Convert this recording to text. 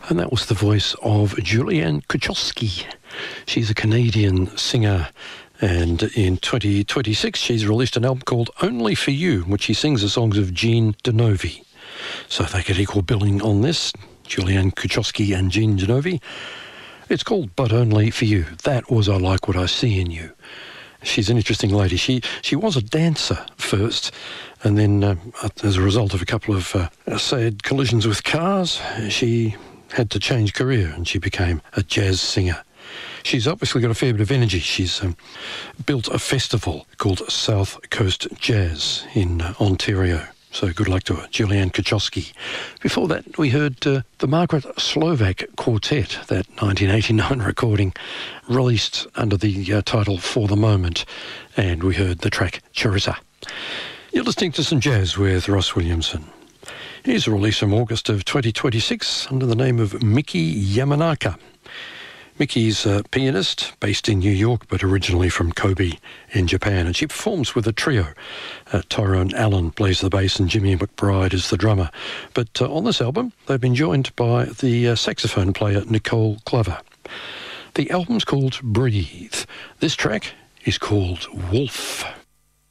And that was the voice of Julianne Kuchowski. She's a Canadian singer, and in 2026 she's released an album called Only For You, in which she sings the songs of Gene Denovi. So if they get equal billing on this, Julianne Kuchowski and Gene Denovi, it's called But Only For You. That was I Like What I See In You. She's an interesting lady. She was a dancer first, and then as a result of a couple of sad collisions with cars, she had to change career and she became a jazz singer. She's obviously got a fair bit of energy. She's built a festival called South Coast Jazz in Ontario. So good luck to her, Julianne Kuchowski. Before that, we heard the Margaret Slovak Quartet, that 1989 recording released under the title For the Moment, and we heard the track Charissa. You're listening to some jazz with Ross Williamson. Here's a release from August of 2026 under the name of Miki Yamanaka. Miki's a pianist based in New York, but originally from Kobe in Japan, and she performs with a trio. Tyrone Allen plays the bass and Jimmy McBride is the drummer. But on this album, they've been joined by the saxophone player Nicole Glover. The album's called Breathe. This track is called Wolf.